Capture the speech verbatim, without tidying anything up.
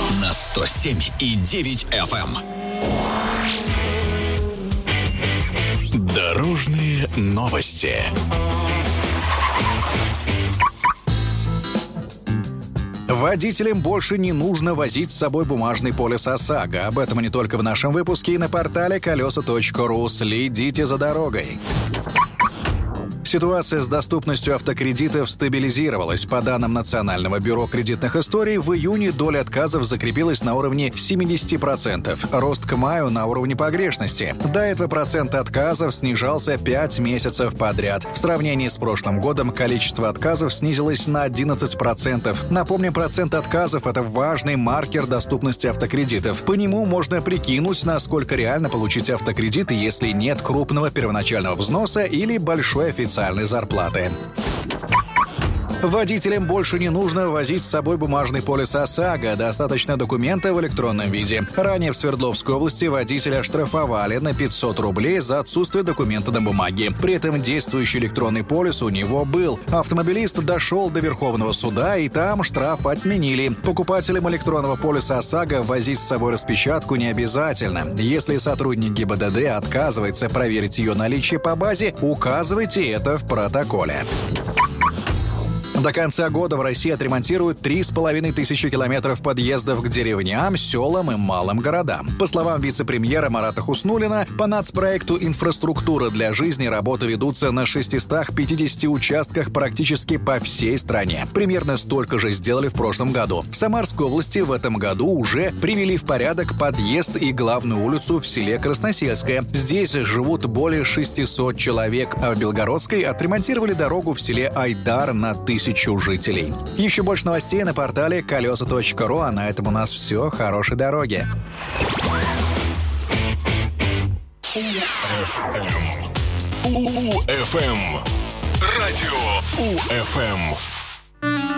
на сто семь и девять эф эм. Дорожные новости. Водителям больше не нужно возить с собой бумажный полис ОСАГО. Об этом и не только в нашем выпуске, и на портале колеса точка ру. Следите за дорогой. Ситуация с доступностью автокредитов стабилизировалась. По данным Национального бюро кредитных историй, в июне доля отказов закрепилась на уровне семьдесят процентов. Рост к маю на уровне погрешности. До этого процент отказов снижался пять месяцев подряд. В сравнении с прошлым годом количество отказов снизилось на одиннадцать процентов. Напомним, процент отказов – это важный маркер доступности автокредитов. По нему можно прикинуть, насколько реально получить автокредит, если нет крупного первоначального взноса или большой официальной зарплаты. Водителям больше не нужно возить с собой бумажный полис ОСАГО, достаточно документа в электронном виде. Ранее в Свердловской области водителя оштрафовали на пятьсот рублей за отсутствие документа на бумаге. При этом действующий электронный полис у него был. Автомобилист дошел до Верховного суда, и там штраф отменили. Покупателям электронного полиса ОСАГО возить с собой распечатку не обязательно. Если сотрудник ГИБДД отказывается проверить ее наличие по базе, указывайте это в протоколе. До конца года в России отремонтируют три с половиной тысячи километров подъездов к деревням, селам и малым городам. По словам вице-премьера Марата Хуснуллина, по нацпроекту «Инфраструктура для жизни» работы ведутся на шестистах пятидесяти участках практически по всей стране. Примерно столько же сделали в прошлом году. В Самарской области в этом году уже привели в порядок подъезд и главную улицу в селе Красносельское. Здесь живут более шестисот человек, а в Белгородской отремонтировали дорогу в селе Айдар на тысячу жителей. Еще больше новостей на портале колеса точка ру, а на этом у нас все. Хорошей дороги. УФМ. Радио УФМ.